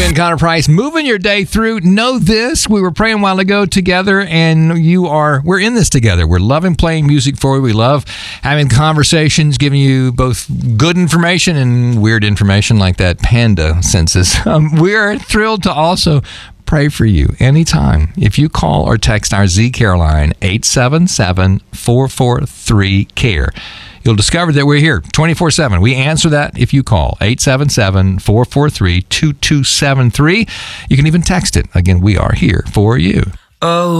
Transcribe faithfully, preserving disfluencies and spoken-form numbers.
Ben Connor Price, moving your day through. Know this, we were praying a while ago together, and you are, we're in this together. We're loving playing music for you. We love having conversations, giving you both good information and weird information like that panda census. Um, we're thrilled to also pray for you anytime. If you call or text our Z Care line, eight seven seven, four four three, C A R E. You'll discover that we're here twenty-four seven. We answer that if you call eight seven seven, four four three, two two seven three. You can even text it. Again, we are here for you. Oh.